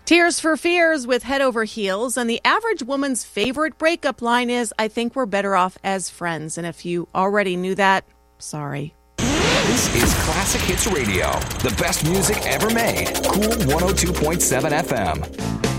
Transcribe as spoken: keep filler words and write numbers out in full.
Tears for Fears with Head Over Heels, and the average woman's favorite breakup line is, I think we're better off as friends. And if you already knew that, sorry. This is Classic Hits Radio, the best music ever made. Cool one oh two point seven F M.